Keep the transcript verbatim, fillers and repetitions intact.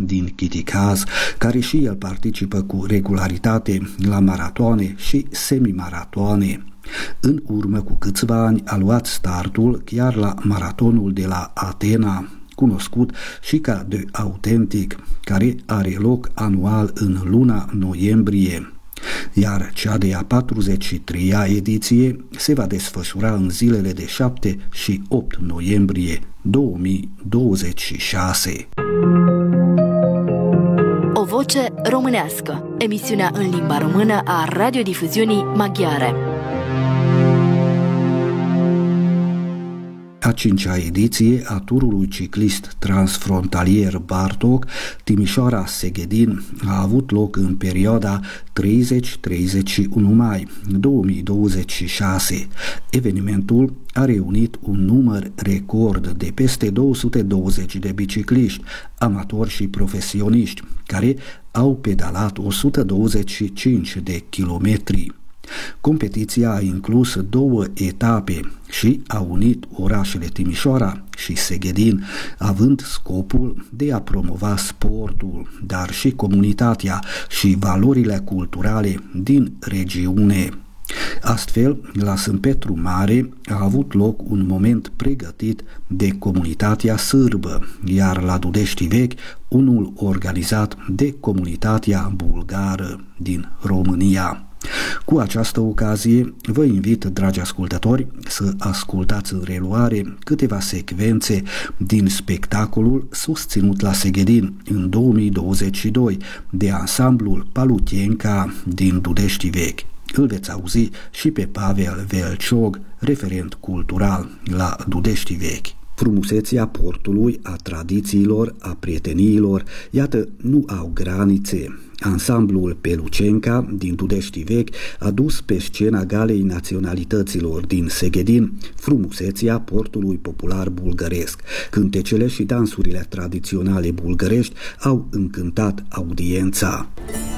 din Chiticaz, care și el participă cu regularitate la maratoane și semimaratoane. În urmă cu câțiva ani a luat startul chiar la maratonul de la Atena, cunoscut și ca The Authentic, care are loc anual în luna noiembrie, iar cea de-a patruzeci și treia ediție se va desfășura în zilele de șapte și opt noiembrie două mii douăzeci și șase. O voce românească, emisiunea în limba română a radiodifuziunii maghiare. A cincea ediție a turului ciclist transfrontalier Bartok Timișoara-Seghedin a avut loc în perioada treizeci treizeci și unu mai două mii douăzeci și șase. Evenimentul a reunit un număr record de peste două sute douăzeci de bicicliști, amatori și profesioniști, care au pedalat o sută douăzeci și cinci de kilometri. Competiția a inclus două etape și a unit orașele Timișoara și Seghedin, având scopul de a promova sportul, dar și comunitatea și valorile culturale din regiune. Astfel, la Sâmpetru Mare a avut loc un moment pregătit de comunitatea sârbă, iar la Dudești Vechi unul organizat de comunitatea bulgară din România. Cu această ocazie, vă invit, dragi ascultători, să ascultați în reluare câteva secvențe din spectacolul susținut la Seghedin în două mii douăzeci și doi de ansamblul Palutienca din Dudești Vechi. Îl veți auzi și pe Pavel Velciog, referent cultural la Dudești Vechi. Frumusețea portului, a tradițiilor, a prieteniilor, iată, nu au granițe. Ansamblul Pelucenca din Dudești Vechi a dus pe scena Galei Naționalităților din Seghedin frumusețea portului popular bulgăresc. Cântecele și dansurile tradiționale bulgărești au încântat audiența.